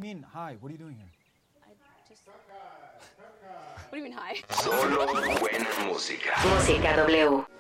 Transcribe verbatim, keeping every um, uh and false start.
mean, hi? What are you doing here? I just... What do you mean, hi? Solo buena música. Música W.